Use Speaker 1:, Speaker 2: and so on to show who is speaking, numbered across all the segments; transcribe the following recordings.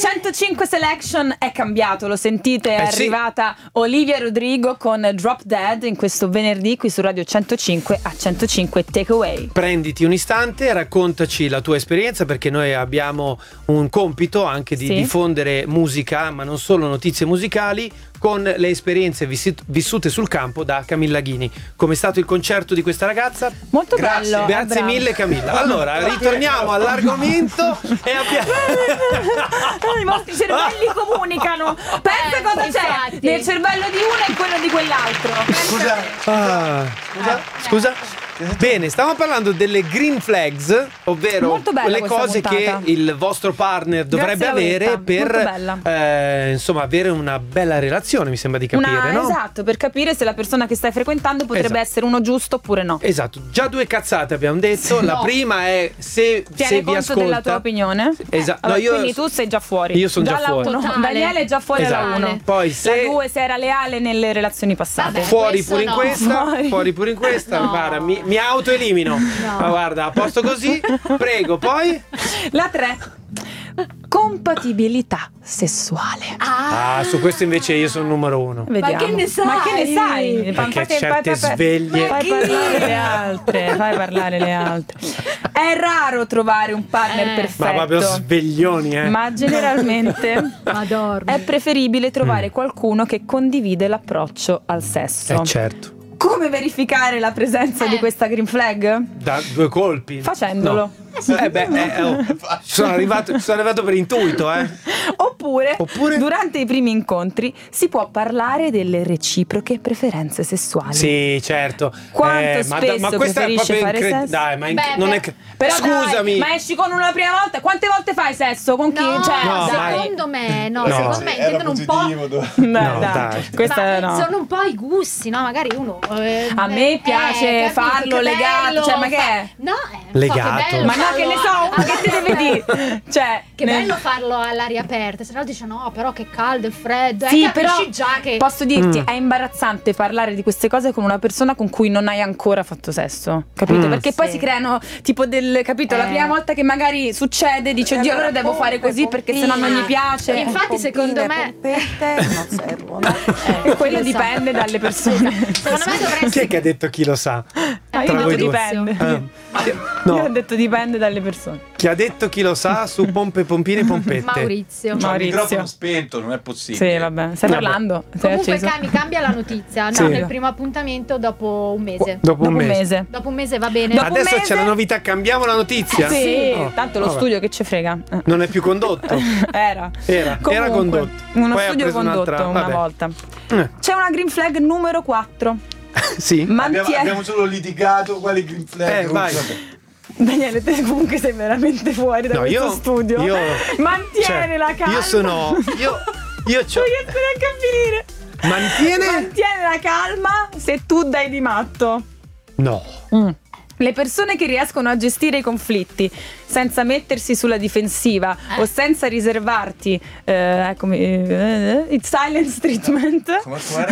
Speaker 1: 105 Selection è cambiato, lo sentite, è arrivata Olivia Rodrigo con Drop Dead in questo venerdì qui su Radio 105 a 105 Takeaway.
Speaker 2: Prenditi un istante, raccontaci la tua esperienza, perché noi abbiamo un compito anche di diffondere musica, ma non solo notizie musicali, con le esperienze vissute sul campo da Camilla Ghini. Com'è stato il concerto di questa ragazza?
Speaker 1: Molto bello.
Speaker 2: Grazie mille Camilla. Allora, ritorniamo all'argomento e abbiamo...
Speaker 1: I vostri cervelli comunicano. Pensa cosa c'è nel cervello di uno e quello di quell'altro.
Speaker 2: Scusa? Bene, stiamo parlando delle green flags, ovvero quelle cose che il vostro partner dovrebbe avere per insomma avere una bella relazione, mi sembra di capire, no?
Speaker 1: Esatto, per capire se la persona che stai frequentando potrebbe essere uno giusto oppure no.
Speaker 2: Esatto, già 2 cazzate abbiamo detto. La prima è se vi
Speaker 1: conto
Speaker 2: ascolta
Speaker 1: della tua opinione.
Speaker 2: Esatto.
Speaker 1: Allora, quindi tu sei già fuori.
Speaker 2: Io sono già fuori.
Speaker 1: Daniele è già fuori alla 1.
Speaker 2: Poi se
Speaker 1: la 2 se era leale nelle relazioni passate.
Speaker 2: Fuori pure in questa. Fuori pure in questa. Guarda, mi autoelimino. Ma guarda, a posto così. Prego, poi
Speaker 1: la 3. Compatibilità sessuale.
Speaker 2: Su questo invece io sono il numero 1.
Speaker 1: Vediamo. Ma che ne sai?
Speaker 2: Perché certe sveglie.
Speaker 1: Fai parlare le altre. È raro trovare un partner perfetto.
Speaker 2: Ma proprio sveglioni,
Speaker 1: Ma generalmente è preferibile trovare qualcuno che condivide l'approccio al sesso.
Speaker 2: Certo.
Speaker 1: Come verificare la presenza di questa green flag?
Speaker 2: Da 2 colpi.
Speaker 1: Facendolo.
Speaker 2: Sono arrivato per intuito,
Speaker 1: Oppure durante i primi incontri si può parlare delle reciproche preferenze sessuali.
Speaker 2: Sì, certo.
Speaker 1: Quanto spesso preferisce fare sesso?
Speaker 2: Dai, ma non è
Speaker 1: però
Speaker 2: scusami.
Speaker 1: Dai, ma esci con una prima volta? Quante volte fai sesso? Con chi?
Speaker 3: Secondo me intendono un po'.
Speaker 1: Dai.
Speaker 3: Sono un po' i gusti, no? Magari uno
Speaker 1: a me piace farlo legato, cioè ma che è?
Speaker 3: No,
Speaker 2: legato.
Speaker 1: Ma no, che ne so, che ti deve dire? Cioè,
Speaker 3: che bello farlo all'aria aperta, se no dice no, però che caldo e freddo.
Speaker 1: Sì, però
Speaker 3: già che
Speaker 1: posso dirti, è imbarazzante parlare di queste cose con una persona con cui non hai ancora fatto sesso, capito? Perché poi si creano tipo capito? La prima volta che magari succede dici oddio, allora devo fare così perché sennò non gli piace.
Speaker 3: Infatti secondo me
Speaker 1: quello dipende dalle persone.
Speaker 3: Secondo me dovresti...
Speaker 2: Chi è che ha detto chi lo sa?
Speaker 1: Io ho detto dipende.
Speaker 2: No.
Speaker 1: Io ho detto dipende dalle persone.
Speaker 2: Chi ha detto chi lo sa su pompe, pompine, pompette?
Speaker 3: Maurizio.
Speaker 4: C'ho il microfono spento, non è possibile.
Speaker 1: Sì, vabbè, stai parlando.
Speaker 3: Comunque mi cambia la notizia. No, nel primo appuntamento dopo un mese.
Speaker 2: Dopo un mese.
Speaker 3: Dopo un mese va bene.
Speaker 2: Adesso c'è la novità, cambiamo la notizia.
Speaker 1: Sì, tanto lo studio che ci frega.
Speaker 2: Non è più condotto.
Speaker 1: Era
Speaker 2: condotto.
Speaker 1: Uno studio condotto una volta. C'è una green flag numero 4.
Speaker 2: Sì.
Speaker 4: Abbiamo solo litigato quali green flag.
Speaker 2: Vai.
Speaker 1: Daniele, te comunque sei veramente fuori da questo studio. Mantiene la calma.
Speaker 2: Io sono. Io
Speaker 1: riesco neanche a finire. Mantiene la calma se tu dai di matto.
Speaker 2: No.
Speaker 1: Le persone che riescono a gestire i conflitti senza mettersi sulla difensiva o senza riservarti il silence treatment.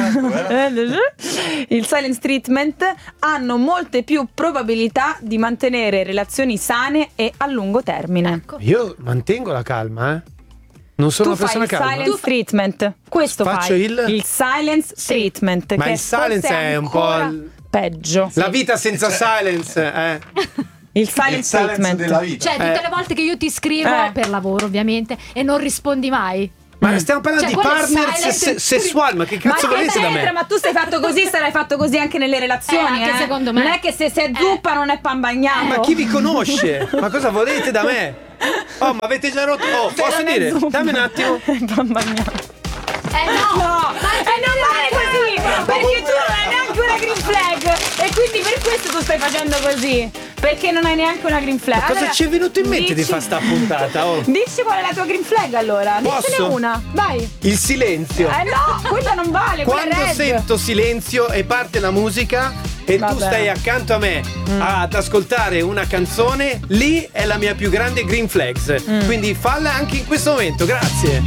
Speaker 1: Il silence treatment hanno molte più probabilità di mantenere relazioni sane e a lungo termine.
Speaker 2: Io mantengo la calma, Non sono una persona calma.
Speaker 1: Tu fai il silence treatment. Questo
Speaker 2: faccio
Speaker 1: fai il silence treatment.
Speaker 2: Ma
Speaker 1: che
Speaker 2: il silence è un po'
Speaker 1: peggio.
Speaker 2: La vita senza silence,
Speaker 1: Il silence treatment
Speaker 4: della vita.
Speaker 3: Cioè, tutte le volte che io ti scrivo per lavoro, ovviamente, e non rispondi mai.
Speaker 2: Ma stiamo parlando di partner sessuali, ma che cazzo volete da me?
Speaker 1: Ma tu sei fatto così, sarai fatto così anche nelle relazioni,
Speaker 3: anche secondo me.
Speaker 1: Non è che se sei zuppa non è pan bagnato.
Speaker 2: Ma chi vi conosce? Ma cosa volete da me? Oh, ma avete già rotto. Oh, posso dire? Dammi un attimo.
Speaker 1: Pan bagnato.
Speaker 3: No,
Speaker 1: non vale così, perché tu non hai neanche una green flag e quindi per questo tu stai facendo così, perché non hai neanche una green flag.
Speaker 2: Ma cosa ci è venuto in mente di fare sta puntata?
Speaker 1: Dici qual è la tua green flag allora? Dicene una, vai.
Speaker 2: Il silenzio.
Speaker 1: No, quella non vale.
Speaker 2: Quando sento silenzio e parte la musica e tu stai accanto a me ad ascoltare una canzone, lì è la mia più grande green flags. Quindi falla anche in questo momento, grazie.